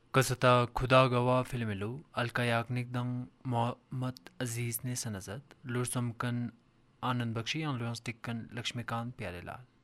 कसता खुदा गवा फिल्मिलु अलका याग्निक दंग मोहम्मद अजीज ने सनजत लुर समकन आनंद बख्शी आन लुर स्टिकन लक्ष्मीकांत प्यारेलाल